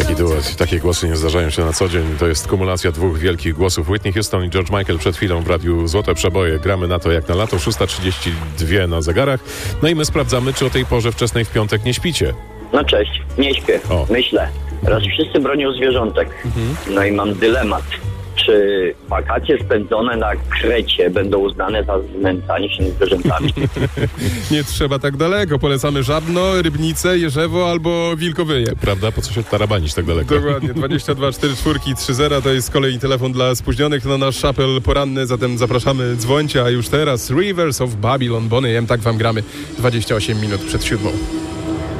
Taki duet, takie głosy nie zdarzają się na co dzień. To jest kumulacja dwóch wielkich głosów. Whitney Houston i George Michael przed chwilą w radiu Złote Przeboje. Gramy na to jak na lato, 6:32 na zegarach. No i my sprawdzamy, czy o tej porze wczesnej w piątek nie śpicie. No cześć, nie śpię, myślę. Teraz wszyscy bronią zwierzątek. No i mam dylemat. Czy wakacje spędzone na Krecie będą uznane za znęcanie się zwierzętami? Nie trzeba tak daleko. Polecamy Żabno, Rybnice, Jerzewo albo Wilkowyje. Prawda? Po co się tarabanić tak daleko? Dokładnie. 22 44 30 to jest kolejny telefon dla spóźnionych na nasz szapel poranny, zatem zapraszamy, dzwońcie, a już teraz Rivers of Babylon, Boney M, tak wam gramy 28 minut przed 7.